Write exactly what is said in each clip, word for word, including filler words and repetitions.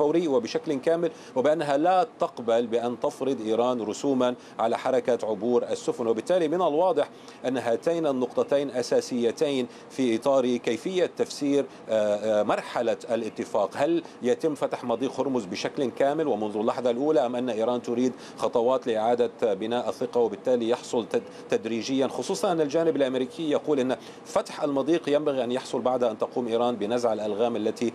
فوري وبشكل كامل، وبأنها لا تقبل بأن تفرض إيران رسوما على حركة عبور السفن. وبالتالي من الواضح أن هاتين النقطتين أساسيتين في إطار كيفية تفسير مرحلة الاتفاق. هل يتم فتح مضيق هرمز بشكل كامل ومنذ اللحظة الأولى، أم أن إيران تريد خطوات لإعادة بناء الثقة وبالتالي يحصل تدريجيا، خصوصا أن الجانب الأمريكي يقول أن فتح المضيق ينبغي أن يحصل بعد أن تقوم إيران بنزع الألغام التي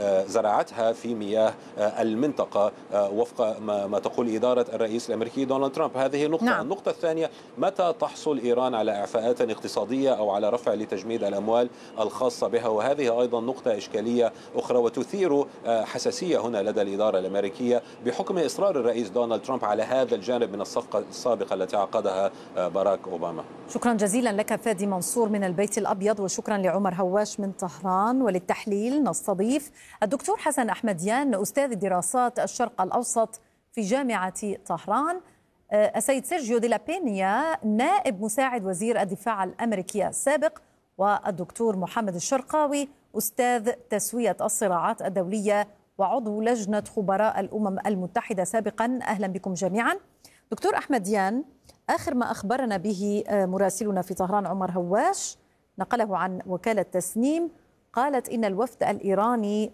زرعتها في مياه المنطقة وفق ما تقول إدارة الرئيس الأمريكي دونالد ترامب. هذه نقطة. نعم. النقطة الثانية، متى تحصل إيران على إعفاءات اقتصادية أو على رفع لتجميد الأموال الخاصة بها؟ وهذه أيضا نقطة إشكالية أخرى وتثير حساسية هنا لدى الإدارة الأمريكية بحكم إصرار الرئيس دونالد ترامب على هذا الجانب من الصفقة السابقة التي عقدها باراك أوباما. شكرا جزيلا لك فادي منصور من البيت الأبيض، وشكرا لعمر هواش من طهران. وللتحليل نستضيف الدكتور حسن أحمديان أستاذ دراسات الشرق الأوسط في جامعة طهران، السيد سيرجيو دي لا بينيا نائب مساعد وزير الدفاع الأمريكي السابق، والدكتور محمد الشرقاوي أستاذ تسوية الصراعات الدولية وعضو لجنة خبراء الأمم المتحدة سابقا. أهلا بكم جميعا. دكتور أحمديان، آخر ما أخبرنا به مراسلنا في طهران عمر هواش نقله عن وكالة تسنيم، قالت إن الوفد الإيراني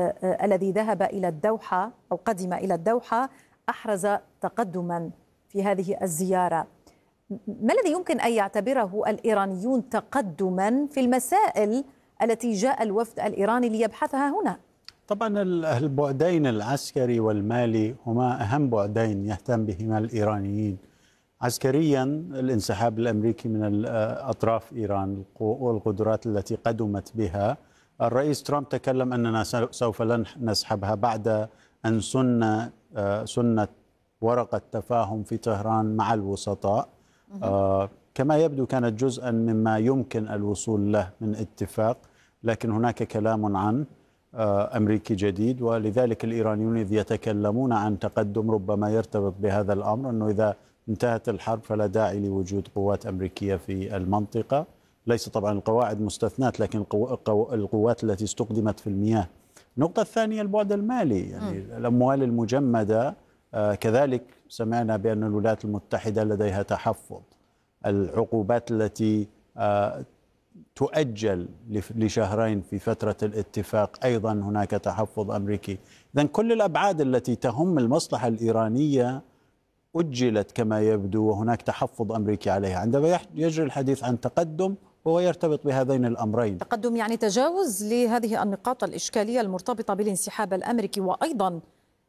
الذي ذهب إلى الدوحة أو قدم إلى الدوحة أحرز تقدما في هذه الزيارة. ما الذي يمكن أن يعتبره الإيرانيون تقدما في المسائل التي جاء الوفد الإيراني ليبحثها هنا؟ طبعا البعدين العسكري والمالي هما أهم بعدين يهتم بهما الإيرانيين. عسكريا الانسحاب الأمريكي من أطراف إيران والقدرات التي قدمت بها، الرئيس ترامب تكلم أننا سوف لن نسحبها بعد أن سن سنة ورقة تفاهم في طهران مع الوسطاء. آه كما يبدو كانت جزءا مما يمكن الوصول له من اتفاق، لكن هناك كلام عن آه أمريكي جديد، ولذلك الإيرانيون إذ يتكلمون عن تقدم ربما يرتبط بهذا الأمر، أنه إذا انتهت الحرب فلا داعي لوجود قوات أمريكية في المنطقة. ليس طبعا القواعد مستثنات، لكن القوات التي استخدمت في المياه. النقطة الثانية البعد المالي، يعني م. الأموال المجمدة. آه كذلك سمعنا بأن الولايات المتحدة لديها تحفظ. العقوبات التي آه تؤجل لشهرين في فترة الاتفاق أيضا هناك تحفظ أمريكي. إذن كل الأبعاد التي تهم المصلحة الإيرانية أجلت كما يبدو، وهناك تحفظ أمريكي عليها. عندما يجري الحديث عن تقدم هو يرتبط بهذين الأمرين. تقدم يعني تجاوز لهذه النقاط الإشكالية المرتبطة بالانسحاب الأمريكي، وأيضا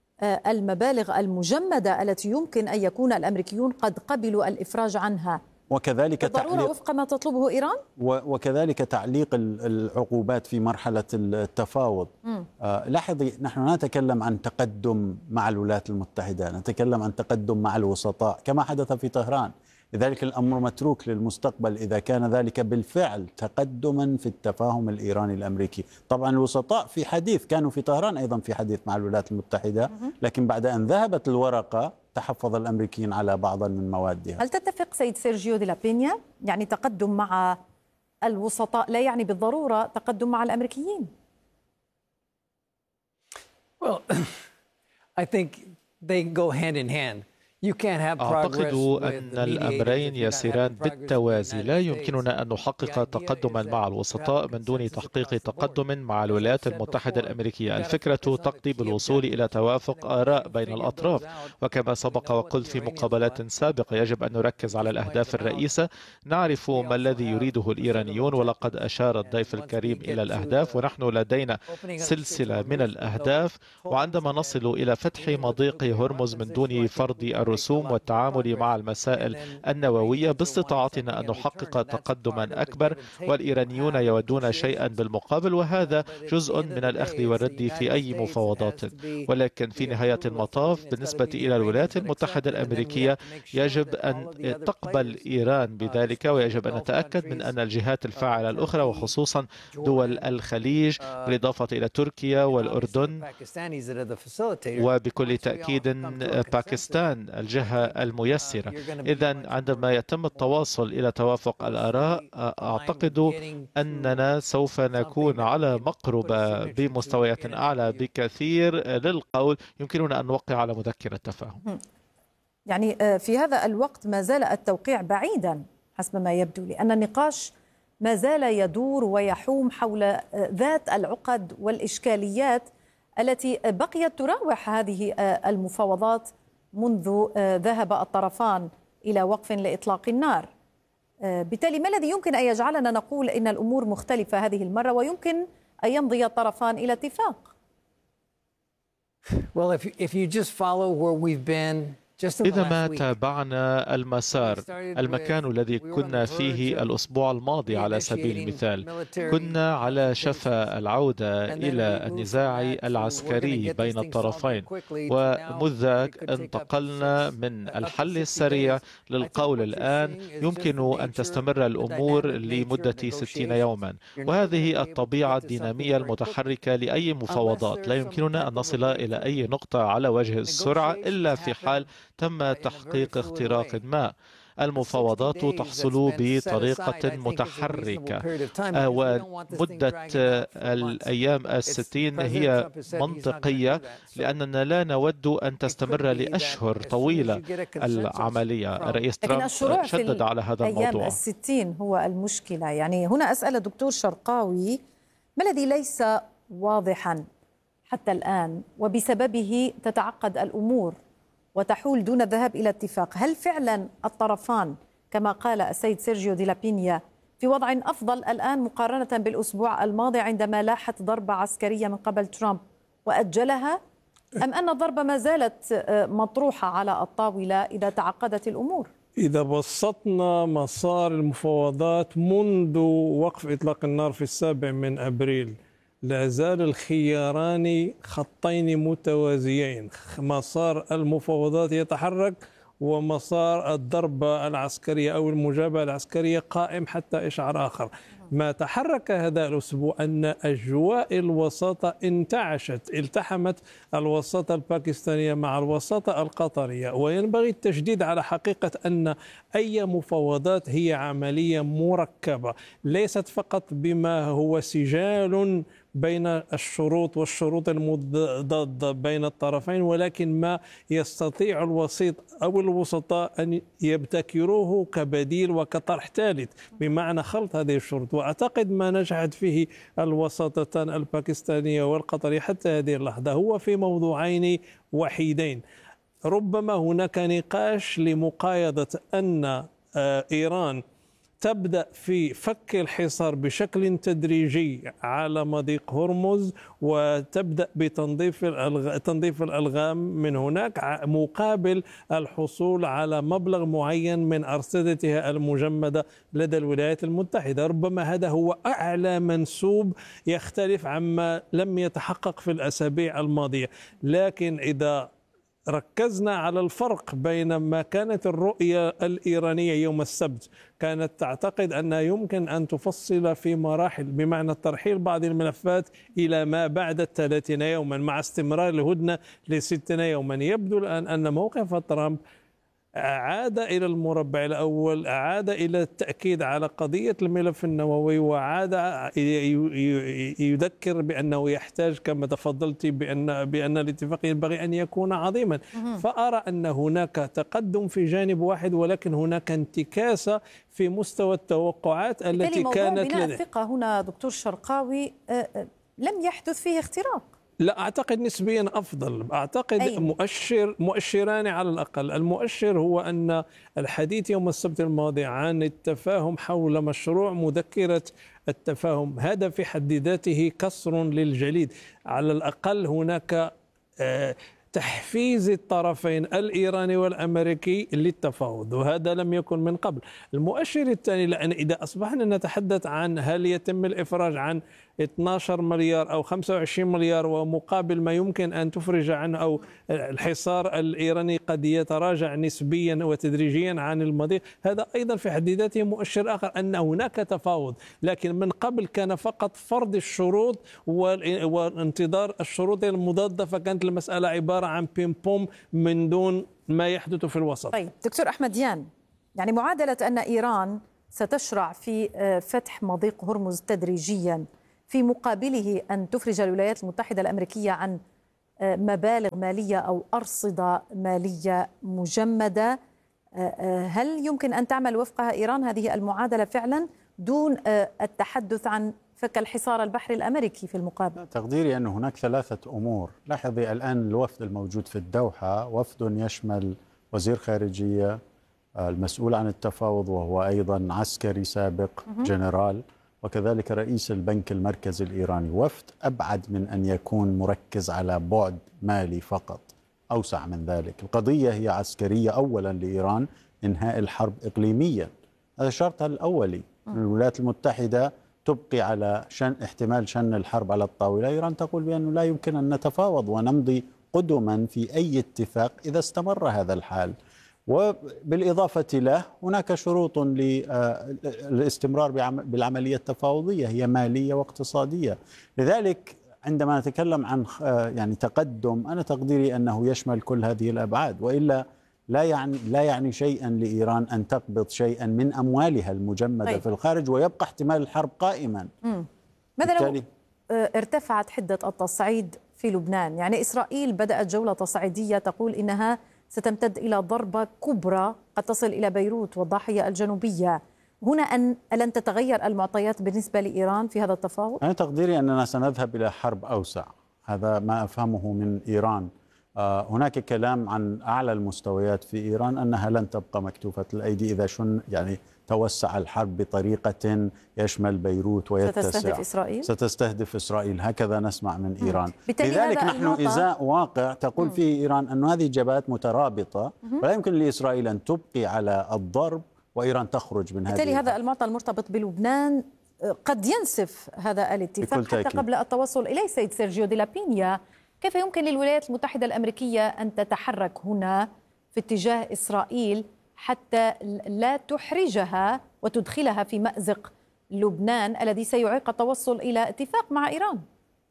المبالغ المجمدة التي يمكن أن يكون الأمريكيون قد قبلوا الإفراج عنها، وكذلك تعليق وفق ما تطلبه إيران، وكذلك تعليق العقوبات في مرحلة التفاوض. آه لاحظي، نحن نتكلم عن تقدم مع الولايات المتحدة، نتكلم عن تقدم مع الوسطاء كما حدث في طهران. لذلك الأمر متروك للمستقبل إذا كان ذلك بالفعل تقدما في التفاهم الإيراني الأمريكي. طبعا الوسطاء في حديث، كانوا في طهران أيضا في حديث مع الولايات المتحدة، لكن بعد أن ذهبت الورقة تحفظ الأمريكيين على بعض من موادها. هل تتفق سيد سيرجيو دي لا بينيا؟ يعني تقدم مع الوسطاء لا يعني بالضرورة تقدم مع الأمريكيين. Well, I think they go hand in hand. أعتقد أن الأمرين يسيران بالتوازي. لا يمكننا أن نحقق تقدما مع الوسطاء من دون تحقيق تقدم مع الولايات المتحدة الأمريكية. الفكرة تقضي بالوصول إلى توافق آراء بين الأطراف، وكما سبق وقلت في مقابلات سابقة يجب أن نركز على الأهداف الرئيسة. نعرف ما الذي يريده الإيرانيون، ولقد أشار الضيف الكريم إلى الأهداف، ونحن لدينا سلسلة من الأهداف. وعندما نصل إلى فتح مضيق هرمز من دون فرض الرسوم والتعامل مع المسائل النووية، باستطاعتنا أن نحقق تقدما أكبر، والإيرانيون يودون شيئا بالمقابل، وهذا جزء من الأخذ والرد في أي مفاوضات. ولكن في نهاية المطاف بالنسبة إلى الولايات المتحدة الأمريكية يجب أن تقبل إيران بذلك، ويجب أن نتأكد من أن الجهات الفاعلة الأخرى وخصوصا دول الخليج بالإضافة إلى تركيا والأردن وبكل تأكيد باكستان الجهة الميسرة. إذن عندما يتم التواصل إلى توافق الآراء أعتقد أننا سوف نكون على مقربة بمستويات أعلى بكثير للقول يمكننا أن نوقع على مذكرة تفاهم. يعني في هذا الوقت ما زال التوقيع بعيدا حسب ما يبدو، لأن النقاش ما زال يدور ويحوم حول ذات العقد والإشكاليات التي بقيت تراوح هذه المفاوضات منذ ذهب الطرفان إلى وقف لإطلاق النار. بالتالي ما الذي يمكن أن يجعلنا نقول إن الأمور مختلفة هذه المرة ويمكن أن يمضي الطرفان إلى اتفاق؟ Well, if you, if you just follow where we've been. إذا ما تابعنا المسار، المكان الذي كنا فيه الأسبوع الماضي على سبيل المثال، كنا على شفا العودة إلى النزاع العسكري بين الطرفين، ومذ ذاك انتقلنا من الحل السريع للقول الآن يمكن أن تستمر الأمور لمدة ستين يوما. وهذه الطبيعة الدينامية المتحركة لأي مفاوضات. لا يمكننا أن نصل إلى أي نقطة على وجه السرعة إلا في حال تم تحقيق اختراق ما. المفاوضات تحصل بطريقة متحركة، ومدة الأيام الستين هي منطقية لأننا لا نود أن تستمر لأشهر طويلة العملية. الرئيس ترامب شدد على هذا الموضوع. الأيام الستين هو المشكلة. يعني هنا أسأل الدكتور شرقاوي، ما الذي ليس واضحا حتى الآن وبسببه تتعقد الأمور وتحول دون الذهاب إلى اتفاق؟ هل فعلا الطرفان كما قال السيد سيرجيو دي لابينيا في وضع أفضل الآن مقارنة بالأسبوع الماضي عندما لاحت ضربة عسكرية من قبل ترامب وأجلها، أم أن الضربة ما زالت مطروحة على الطاولة إذا تعقدت الأمور؟ إذا بسطنا مسار المفاوضات منذ وقف إطلاق النار في السابع من أبريل، لا زال الخياران خطين متوازيين. مسار المفاوضات يتحرك ومسار الضربة العسكرية أو المجابهة العسكرية قائم حتى إشعار آخر. ما تحرك هذا الأسبوع أن أجواء الوساطة انتعشت، التحمت الوساطة الباكستانية مع الوساطة القطرية، وينبغي التشديد على حقيقة أن أي مفاوضات هي عملية مركبة ليست فقط بما هو سجال بين الشروط والشروط المضادة بين الطرفين، ولكن ما يستطيع الوسيط أو الوسطاء أن يبتكروه كبديل وكطرح ثالث، بمعنى خلط هذه الشروط. وأعتقد ما نجحت فيه الوساطتان الباكستانية والقطرية حتى هذه اللحظة هو في موضوعين وحيدين. ربما هناك نقاش لمقايضة أن إيران تبدأ في فك الحصار بشكل تدريجي على مضيق هرمز، وتبدأ بتنظيف تنظيف الألغام من هناك مقابل الحصول على مبلغ معين من أرصدتها المجمدة لدى الولايات المتحدة. ربما هذا هو أعلى منسوب يختلف عما لم يتحقق في الأسابيع الماضية. لكن إذا ركزنا على الفرق بين ما كانت الرؤية الإيرانية يوم السبت، كانت تعتقد أن يمكن أن تفصل في مراحل، بمعنى ترحيل بعض الملفات إلى ما بعد الثلاثين يوما مع استمرار الهدنة لستين يوما. يبدو الآن أن موقف ترامب عاد إلى المربع الأول، عاد إلى التأكيد على قضية الملف النووي، وعاد يذكر بأنه يحتاج كما تفضلت بأن بأن الاتفاق ينبغي أن يكون عظيما. فأرى أن هناك تقدم في جانب واحد، ولكن هناك انتكاسة في مستوى التوقعات التي كانت لديه. بناء الثقة هنا دكتور شرقاوي لم يحدث فيه اختراق. لا أعتقد نسبيا أفضل. أعتقد أي. مؤشر مؤشران على الأقل. المؤشر هو أن الحديث يوم السبت الماضي عن التفاهم حول مشروع مذكرة التفاهم، هذا في حد ذاته كسر للجليد. على الأقل هناك تحفيز الطرفين الإيراني والأمريكي للتفاوض، وهذا لم يكن من قبل. المؤشر الثاني، لأن إذا أصبحنا نتحدث عن هل يتم الإفراج عن اثني عشر مليار أو خمسة وعشرين مليار ومقابل ما يمكن أن تفرج عنه، أو الحصار الإيراني قد يتراجع نسبيا وتدريجيا عن المضيق، هذا أيضا في حد ذاته مؤشر آخر أن هناك تفاوض. لكن من قبل كان فقط فرض الشروط وانتظار الشروط المضادة، فكانت المسألة عبارة عن بيم بوم من دون ما يحدث في الوسط. طيب دكتور أحمديان، يعني معادلة أن إيران ستشرع في فتح مضيق هرمز تدريجيا في مقابله أن تفرج الولايات المتحدة الأمريكية عن مبالغ مالية أو أرصدة مالية مجمدة، هل يمكن أن تعمل وفقها إيران هذه المعادلة فعلا دون التحدث عن فك الحصار البحري الأمريكي في المقابل؟ تقديري أن هناك ثلاثة أمور. لاحظي الآن الوفد الموجود في الدوحة وفد يشمل وزير خارجية المسؤول عن التفاوض وهو أيضا عسكري سابق جنرال، وكذلك رئيس البنك المركزي الإيراني. وفد أبعد من أن يكون مركز على بعد مالي فقط، أوسع من ذلك. القضية هي عسكرية أولا لإيران، إنهاء الحرب إقليميا، هذا شرطها الأولي. الولايات المتحدة تبقي على شن احتمال شن الحرب على الطاولة، إيران تقول بأنه لا يمكن أن نتفاوض ونمضي قدما في أي اتفاق إذا استمر هذا الحال. وبالإضافة له هناك شروط للاستمرار بالعملية التفاوضية، هي مالية واقتصادية. لذلك عندما نتكلم عن يعني تقدم، أنا تقديري أنه يشمل كل هذه الأبعاد، وإلا لا يعني لا يعني شيئا لإيران أن تقبض شيئا من أموالها المجمدة طيب. في الخارج ويبقى احتمال الحرب قائما. ماذا لو ارتفعت حدة التصعيد في لبنان؟ يعني إسرائيل بدأت جولة تصعيدية تقول إنها ستمتد إلى ضربة كبرى قد تصل إلى بيروت والضاحية الجنوبية. هنا أن لن تتغير المعطيات بالنسبة لإيران في هذا التفاوض؟ أنا تقديري أننا سنذهب إلى حرب أوسع، هذا ما أفهمه من إيران. آه هناك كلام عن أعلى المستويات في إيران أنها لن تبقى مكتوفة الأيدي إذا شن يعني توسع الحرب بطريقة يشمل بيروت ويتسع. ستستهدف إسرائيل؟ ستستهدف إسرائيل، هكذا نسمع من إيران. لذلك نحن إزاء واقع تقول فيه إيران أن هذه جبهات مترابطة ولا يمكن لإسرائيل أن تبقي على الضرب وإيران تخرج من هذه. بالتالي هذا المعطى المرتبط بلبنان قد ينسف هذا الاتفاق حتى تأكيد. قبل التوصل إليه. سيد سيرجيو دي لابينيا، كيف يمكن للولايات المتحدة الأمريكية أن تتحرك هنا في اتجاه إسرائيل حتى لا تحرجها وتدخلها في مأزق لبنان الذي سيعيق التوصل إلى اتفاق مع إيران؟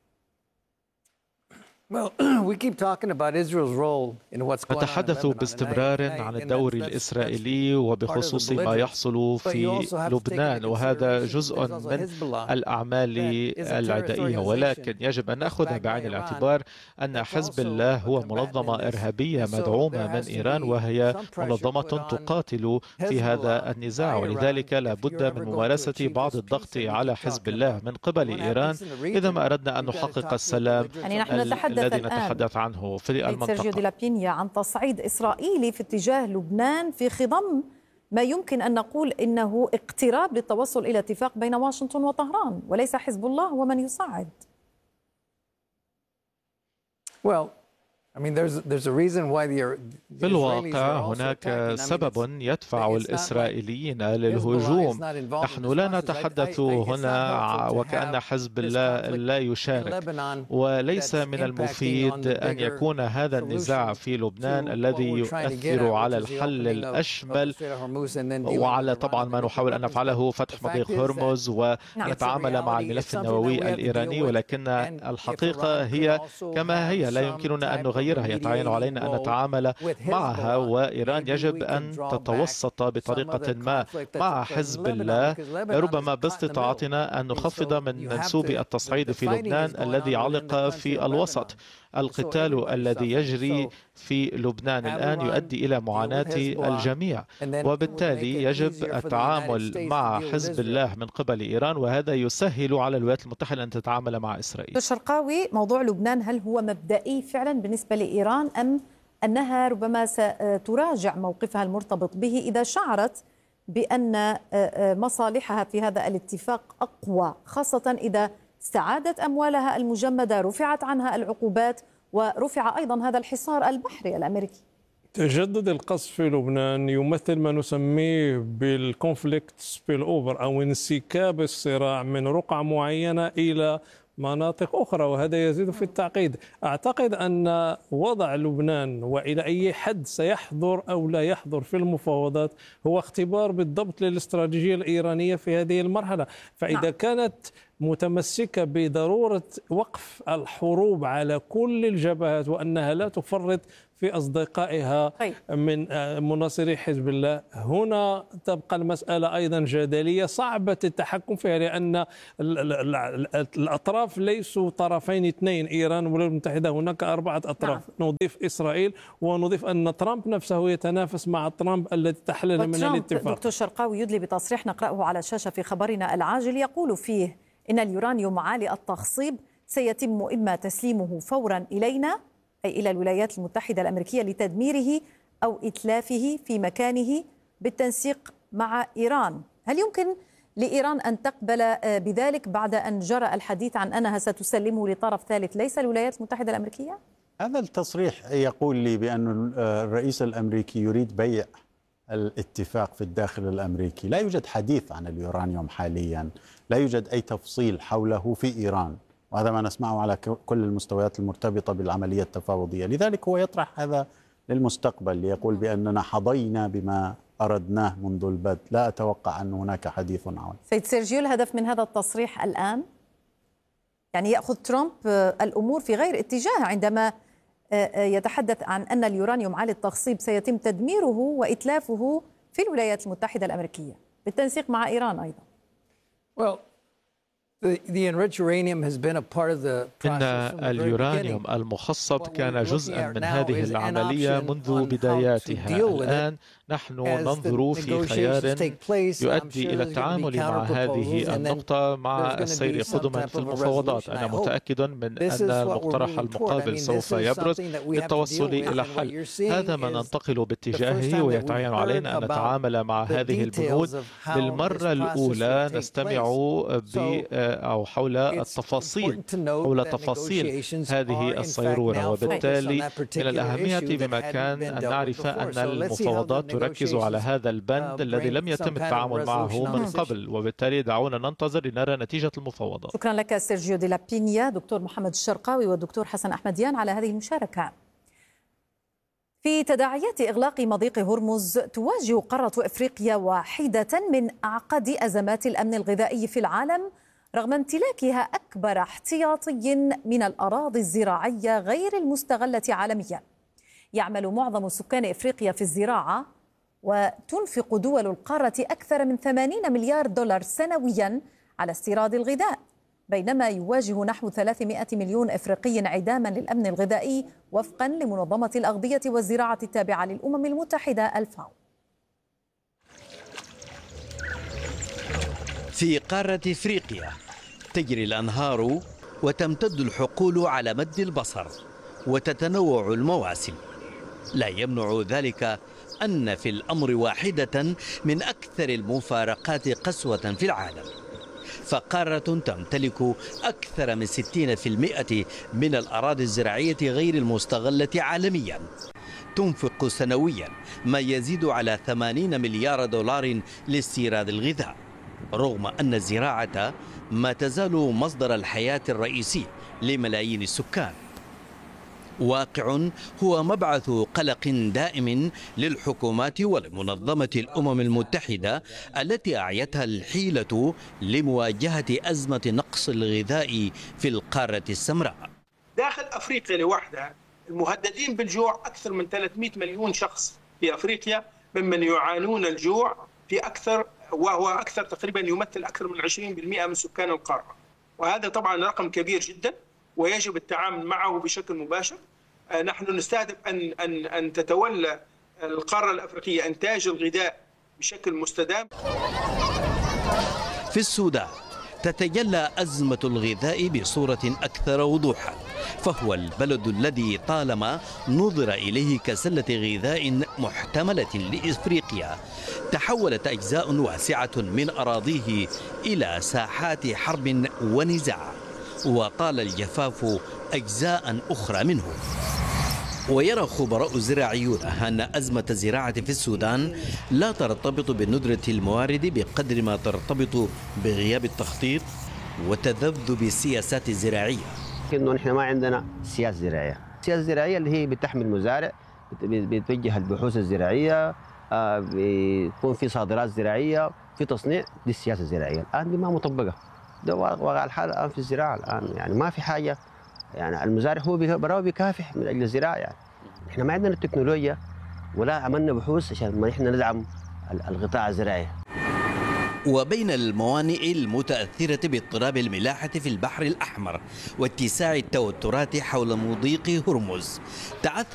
نتحدث باستمرار عن الدور الإسرائيلي وبخصوص ما يحصل في لبنان، وهذا جزء من الأعمال العدائية، ولكن يجب أن نأخذ بعين الاعتبار أن حزب الله هو منظمة إرهابية مدعومة من إيران، وهي منظمة تقاتل في هذا النزاع، ولذلك لا بد من ممارسة بعض الضغط على حزب الله من قبل إيران إذا ما أردنا أن نحقق السلام يعني نحن نتحدث الذي نتحدث عنه في المنطقة. سيرجيو دي لابينيا، عن تصعيد إسرائيلي في اتجاه لبنان في خضم ما يمكن أن نقول إنه اقتراب للتوصل إلى اتفاق بين واشنطن وطهران، وليس حزب الله هو من يصعد. well. في الواقع هناك سبب يدفع الإسرائيليين للهجوم. نحن لا نتحدث هنا وكأن حزب الله لا يشارك، وليس من المفيد أن يكون هذا النزاع في لبنان الذي يؤثر على الحل الأشمل وعلى طبعا ما نحاول أن نفعله فتح مضيق هرمز ونتعامل مع الملف النووي الإيراني، ولكن الحقيقة هي كما هي، لا يمكننا أن نغير. يتعين علينا أن نتعامل معها، وإيران يجب أن تتوسط بطريقة ما مع حزب الله، ربما باستطاعتنا أن نخفض من منسوب التصعيد في لبنان الذي علق في الوسط. القتال الذي يجري في لبنان الآن يؤدي إلى معاناة الجميع، وبالتالي يجب التعامل مع حزب الله من قبل إيران، وهذا يسهل على الولايات المتحدة أن تتعامل مع إسرائيل. الشرقاوي، موضوع لبنان هل هو مبدئي فعلا بالنسبة لإيران أم أنها ربما ستراجع موقفها المرتبط به إذا شعرت بأن مصالحها في هذا الاتفاق أقوى، خاصة إذا استعادت أموالها المجمدة، رفعت عنها العقوبات، ورفع أيضا هذا الحصار البحري الأمريكي؟ تجدد القصف في لبنان يمثل ما نسميه بالكونفليكت سبيل أوفر أو انسكاب الصراع من رقعة معينة إلى مناطق أخرى، وهذا يزيد في التعقيد. أعتقد أن وضع لبنان وإلى أي حد سيحضر أو لا يحضر في المفاوضات هو اختبار بالضبط للاستراتيجية الإيرانية في هذه المرحلة. فإذا كانت متمسكة بضرورة وقف الحروب على كل الجبهات وأنها لا تفرط في أصدقائها من مناصري حزب الله. هنا تبقى المسألة أيضا جدلية صعبة التحكم فيها، لأن الأطراف ليسوا طرفين اثنين، إيران والولايات المتحدة، هناك أربعة أطراف. نعم. نضيف إسرائيل، ونضيف أن ترامب نفسه يتنافس مع ترامب الذي تحلل من الاتفاق. دكتور شرقاوي يدلي بتصريح نقرأه على الشاشة في خبرنا العاجل يقول فيه إن اليورانيوم عالي التخصيب سيتم إما تسليمه فورا إلينا أي إلى الولايات المتحدة الأمريكية لتدميره أو إتلافه في مكانه بالتنسيق مع إيران. هل يمكن لإيران أن تقبل بذلك بعد أن جرى الحديث عن أنها ستسلمه لطرف ثالث ليس الولايات المتحدة الأمريكية؟ هذا التصريح يقول لي بأن الرئيس الأمريكي يريد بيع الاتفاق في الداخل الأمريكي. لا يوجد حديث عن اليورانيوم حاليا، لا يوجد أي تفصيل حوله في إيران، وهذا ما نسمعه على كل المستويات المرتبطة بالعملية التفاوضية. لذلك هو يطرح هذا للمستقبل، ليقول بأننا حظينا بما أردناه منذ البدء. لا أتوقع أن هناك حديث عن. سيد سيرجيو، الهدف من هذا التصريح الآن يعني يأخذ ترامب الأمور في غير اتجاه عندما يتحدث عن أن اليورانيوم عالي التخصيب سيتم تدميره وإتلافه في الولايات المتحدة الأمريكية بالتنسيق مع إيران أيضا. Well, The, the enriched uranium has been a part of the إن اليورانيوم المخصب كان جزءا من هذه العملية منذ بداياتها. الآن نحن ننظر في خيار يؤدي إلى التعامل مع هذه النقطة مع السير قدما في المفاوضات. أنا متأكد من أن المقترح المقابل سوف يبرز للتوصل إلى حل. هذا ما ننتقل باتجاهه، ويتعين علينا أن نتعامل مع هذه البنود. للمرة الأولى نستمع ب أو حول التفاصيل حول تفاصيل هذه الصيرورة، وبالتالي من الأهمية بمكان أن نعرف أن المفاوضات تركز على هذا البند الذي لم يتم التعامل معه من قبل، وبالتالي دعونا ننتظر لنرى نتيجة المفاوضات. شكرا لك سيرجيو دي لابينيا، دكتور محمد الشرقاوي والدكتور حسن أحمديان على هذه المشاركة. في تداعيات إغلاق مضيق هرمز تواجه قارة إفريقيا واحدة من أعقد أزمات الأمن الغذائي في العالم، رغم امتلاكها أكبر احتياطي من الأراضي الزراعية غير المستغلة عالميا. يعمل معظم سكان إفريقيا في الزراعة، وتنفق دول القارة أكثر من ثمانين مليار دولار سنويا على استيراد الغذاء، بينما يواجه نحو ثلاثمائة مليون إفريقي انعداما للأمن الغذائي وفقا لمنظمة الأغذية والزراعة التابعة للأمم المتحدة الفاو. في قارة إفريقيا تجري الأنهار وتمتد الحقول على مد البصر وتتنوع المواسم. لا يمنع ذلك أن في الأمر واحدة من أكثر المفارقات قسوة في العالم، فقارة تمتلك أكثر من ستين بالمئة من الأراضي الزراعية غير المستغلة عالميا، تنفق سنويا ما يزيد على ثمانين مليار دولار لاستيراد الغذاء، رغم أن الزراعة ما تزال مصدر الحياة الرئيسي لملايين السكان. واقع هو مبعث قلق دائم للحكومات ولمنظمة الأمم المتحدة التي أعيتها الحيلة لمواجهة أزمة نقص الغذاء في القارة السمراء. داخل أفريقيا لوحدها المهددين بالجوع أكثر من ثلاثمائة مليون شخص في أفريقيا، ممن يعانون الجوع في أكثر، وهو أكثر تقريبا يمثل أكثر من عشرين بالمئة من سكان القارة، وهذا طبعا رقم كبير جدا ويجب التعامل معه بشكل مباشر. نحن نستهدف أن أن أن تتولى القارة الأفريقية إنتاج الغذاء بشكل مستدام. في السودان تتجلى أزمة الغذاء بصورة أكثر وضوحا، فهو البلد الذي طالما نظر إليه كسلة غذاء محتملة لإفريقيا تحولت أجزاء واسعة من أراضيه إلى ساحات حرب ونزاع، وطال الجفاف أجزاء أخرى منه. ويرى خبراء زراعيون أن أزمة الزراعة في السودان لا ترتبط بندرة الموارد بقدر ما ترتبط بغياب التخطيط وتذبذب السياسات الزراعية. إنه نحن ما عندنا سياسة زراعية، السياسة الزراعية اللي هي بتحمي المزارع، بتوجه البحوث الزراعية، بيكون في صادرات زراعية، في تصنيع، دي السياسة الزراعية. الآن دي ما مطبقة، ده واقع الحال الآن في الزراعة الآن، يعني ما في حاجة، يعني المزارع هو براه بيكافح من أجل الزراعة. يعني إحنا ما عندنا التكنولوجيا ولا عملنا بحوث عشان ما إحنا ندعم القطاع الزراعي. وبين الموانئ المتأثرة باضطراب الملاحة في البحر الأحمر واتساع التوترات حول مضيق هرمز، تعثر